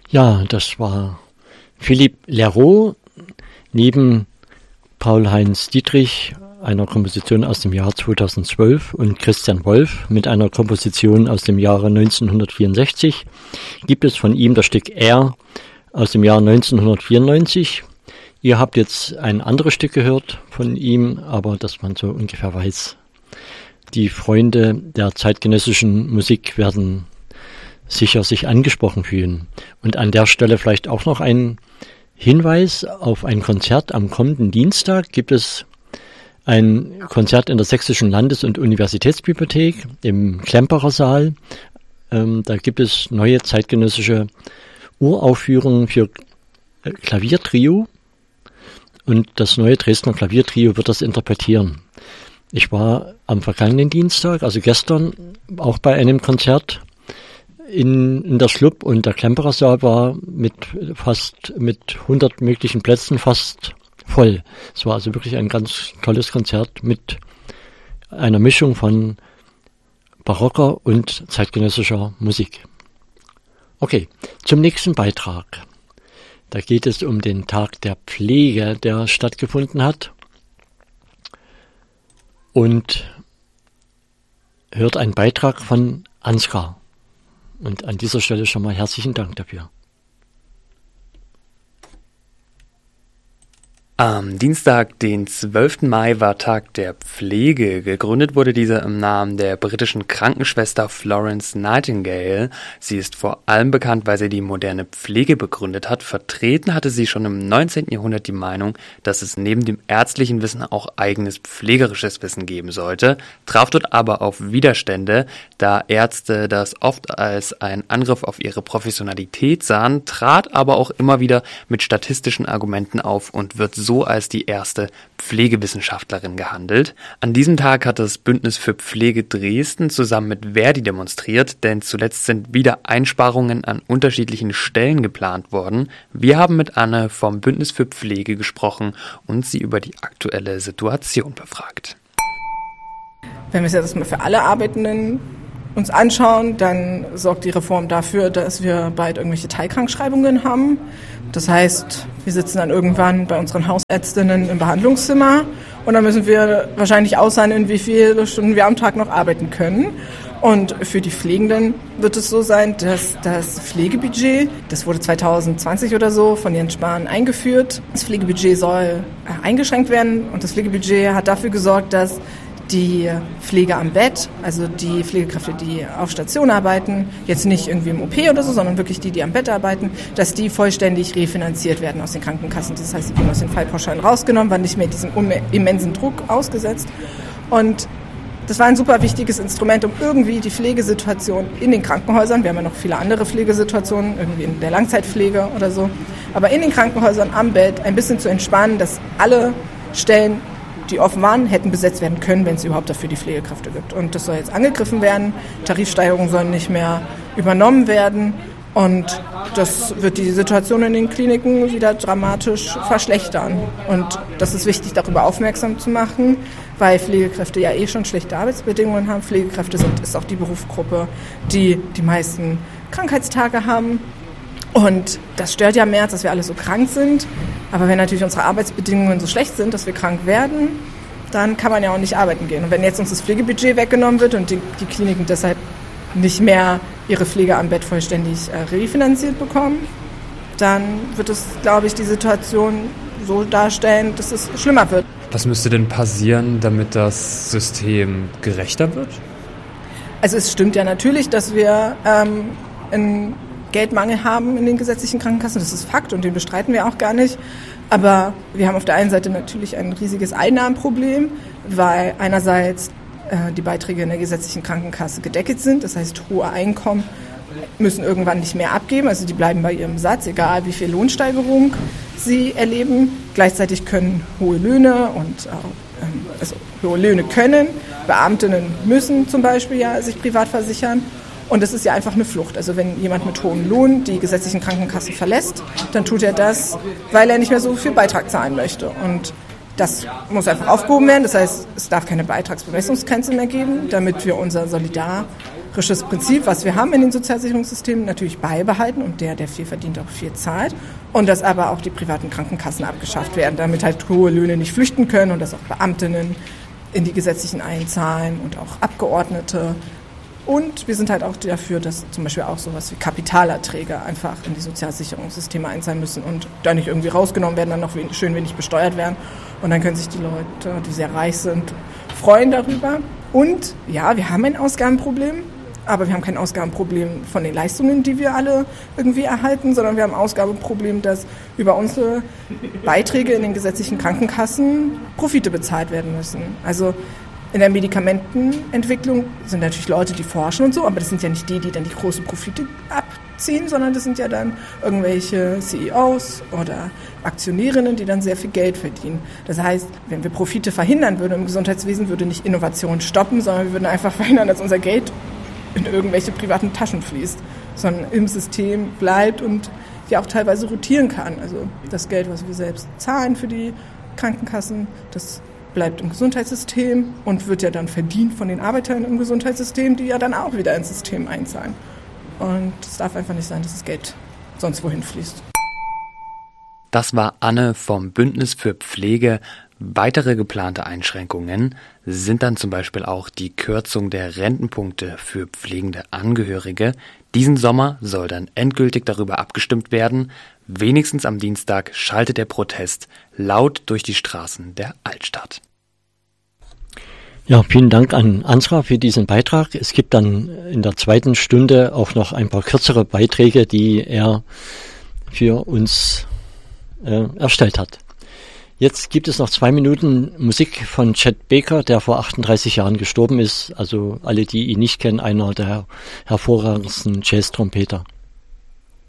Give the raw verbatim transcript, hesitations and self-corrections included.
Ja, das war Philippe Leroux neben Paul-Heinz Dietrich, einer Komposition aus dem Jahr zweitausendzwölf, und Christian Wolff mit einer Komposition aus dem Jahre neunzehnhundertvierundsechzig. Gibt es von ihm das Stück R aus dem Jahr neunzehnhundertvierundneunzig. Ihr habt jetzt ein anderes Stück gehört von ihm, aber dass man so ungefähr weiß. Die Freunde der zeitgenössischen Musik werden sicher sich angesprochen fühlen. Und an der Stelle vielleicht auch noch ein Hinweis auf ein Konzert. Am kommenden Dienstag gibt es ein Konzert in der Sächsischen Landes- und Universitätsbibliothek im Klemperer Saal. Ähm, da gibt es neue zeitgenössische Uraufführungen für Klaviertrio. Und das neue Dresdner Klaviertrio wird das interpretieren. Ich war am vergangenen Dienstag, also gestern, auch bei einem Konzert in, in der Schlub, und der Klemperer Saal war mit fast mit hundert möglichen Plätzen fast voll. Es war also wirklich ein ganz tolles Konzert mit einer Mischung von barocker und zeitgenössischer Musik. Okay, zum nächsten Beitrag. Da geht es um den Tag der Pflege, der stattgefunden hat. Und hört einen Beitrag von Ansgar. Und an dieser Stelle schon mal herzlichen Dank dafür. Am Dienstag, den zwölften Mai, war Tag der Pflege. Gegründet wurde dieser im Namen der britischen Krankenschwester Florence Nightingale. Sie ist vor allem bekannt, weil sie die moderne Pflege begründet hat. Vertreten hatte sie schon im neunzehnten Jahrhundert die Meinung, dass es neben dem ärztlichen Wissen auch eigenes pflegerisches Wissen geben sollte, traf dort aber auf Widerstände, da Ärzte das oft als einen Angriff auf ihre Professionalität sahen, trat aber auch immer wieder mit statistischen Argumenten auf und wird so so als die erste Pflegewissenschaftlerin gehandelt. An diesem Tag hat das Bündnis für Pflege Dresden zusammen mit Verdi demonstriert, denn zuletzt sind wieder Einsparungen an unterschiedlichen Stellen geplant worden. Wir haben mit Anne vom Bündnis für Pflege gesprochen und sie über die aktuelle Situation befragt. Wenn wir es jetzt erstmal für alle Arbeitenden uns anschauen, dann sorgt die Reform dafür, dass wir bald irgendwelche Teilkrankschreibungen haben. Das heißt, wir sitzen dann irgendwann bei unseren Hausärztinnen im Behandlungszimmer und dann müssen wir wahrscheinlich aushandeln, wie viele Stunden wir am Tag noch arbeiten können. Und für die Pflegenden wird es so sein, dass das Pflegebudget, das wurde zweitausendzwanzig oder so von Jens Spahn eingeführt, das Pflegebudget soll eingeschränkt werden und das Pflegebudget hat dafür gesorgt, dass die Pflege am Bett, also die Pflegekräfte, die auf Station arbeiten, jetzt nicht irgendwie im O P oder so, sondern wirklich die, die am Bett arbeiten, dass die vollständig refinanziert werden aus den Krankenkassen. Das heißt, sie wurden aus den Fallpauschalen rausgenommen, waren nicht mehr diesem immensen Druck ausgesetzt. Und das war ein super wichtiges Instrument, um irgendwie die Pflegesituation in den Krankenhäusern, wir haben ja noch viele andere Pflegesituationen, irgendwie in der Langzeitpflege oder so, aber in den Krankenhäusern am Bett ein bisschen zu entspannen, dass alle Stellen, die offen waren, hätten besetzt werden können, wenn es überhaupt dafür die Pflegekräfte gibt. Und das soll jetzt angegriffen werden. Tarifsteigerungen sollen nicht mehr übernommen werden. Und das wird die Situation in den Kliniken wieder dramatisch verschlechtern. Und das ist wichtig, darüber aufmerksam zu machen, weil Pflegekräfte ja eh schon schlechte Arbeitsbedingungen haben. Pflegekräfte sind, ist auch die Berufsgruppe, die die meisten Krankheitstage haben. Und das stört ja mehr, dass wir alle so krank sind. Aber wenn natürlich unsere Arbeitsbedingungen so schlecht sind, dass wir krank werden, dann kann man ja auch nicht arbeiten gehen. Und wenn jetzt uns das Pflegebudget weggenommen wird und die, die Kliniken deshalb nicht mehr ihre Pflege am Bett vollständig äh, refinanziert bekommen, dann wird es, glaube ich, die Situation so darstellen, dass es schlimmer wird. Was müsste denn passieren, damit das System gerechter wird? Also es stimmt ja natürlich, dass wir ähm, einen Geldmangel haben in den gesetzlichen Krankenkassen. Das ist Fakt und den bestreiten wir auch gar nicht. Aber wir haben auf der einen Seite natürlich ein riesiges Einnahmenproblem, weil einerseits äh, die Beiträge in der gesetzlichen Krankenkasse gedeckelt sind. Das heißt, hohe Einkommen müssen irgendwann nicht mehr abgeben. Also die bleiben bei ihrem Satz, egal wie viel Lohnsteigerung sie erleben. Gleichzeitig können hohe Löhne und äh, also hohe Löhne können. Beamtinnen müssen zum Beispiel ja sich privat versichern. Und das ist ja einfach eine Flucht. Also wenn jemand mit hohem Lohn die gesetzlichen Krankenkassen verlässt, dann tut er das, weil er nicht mehr so viel Beitrag zahlen möchte. Und das muss einfach aufgehoben werden. Das heißt, es darf keine Beitragsbemessungsgrenze mehr geben, damit wir unser Solidar solidarisches Prinzip, was wir haben in den Sozialsicherungssystemen, natürlich beibehalten und der, der viel verdient, auch viel zahlt. Und dass aber auch die privaten Krankenkassen abgeschafft werden, damit halt hohe Löhne nicht flüchten können und dass auch Beamtinnen in die gesetzlichen einzahlen und auch Abgeordnete. Und wir sind halt auch dafür, dass zum Beispiel auch sowas wie Kapitalerträge einfach in die Sozialsicherungssysteme einzahlen müssen und da nicht irgendwie rausgenommen werden, dann noch schön wenig besteuert werden. Und dann können sich die Leute, die sehr reich sind, freuen darüber. Und ja, wir haben ein Ausgabenproblem, aber wir haben kein Ausgabenproblem von den Leistungen, die wir alle irgendwie erhalten, sondern wir haben ein Ausgabenproblem, dass über unsere Beiträge in den gesetzlichen Krankenkassen Profite bezahlt werden müssen. Also in der Medikamentenentwicklung sind natürlich Leute, die forschen und so, aber das sind ja nicht die, die dann die großen Profite abziehen, sondern das sind ja dann irgendwelche C E Os oder Aktionärinnen, die dann sehr viel Geld verdienen. Das heißt, wenn wir Profite verhindern würden im Gesundheitswesen, würde nicht Innovation stoppen, sondern wir würden einfach verhindern, dass unser Geld in irgendwelche privaten Taschen fließt, sondern im System bleibt und ja auch teilweise rotieren kann. Also das Geld, was wir selbst zahlen für die Krankenkassen, das bleibt im Gesundheitssystem und wird ja dann verdient von den Arbeitern im Gesundheitssystem, die ja dann auch wieder ins System einzahlen. Und es darf einfach nicht sein, dass das Geld sonst wohin fließt. Das war Anne vom Bündnis für Pflege. Weitere geplante Einschränkungen sind dann zum Beispiel auch die Kürzung der Rentenpunkte für pflegende Angehörige. Diesen Sommer soll dann endgültig darüber abgestimmt werden. Wenigstens am Dienstag schaltet der Protest laut durch die Straßen der Altstadt. Ja, vielen Dank an Ansra für diesen Beitrag. Es gibt dann in der zweiten Stunde auch noch ein paar kürzere Beiträge, die er für uns äh, erstellt hat. Jetzt gibt es noch zwei Minuten Musik von Chet Baker, der vor achtunddreißig Jahren gestorben ist. Also alle, die ihn nicht kennen, einer der hervorragendsten Jazz-Trompeter.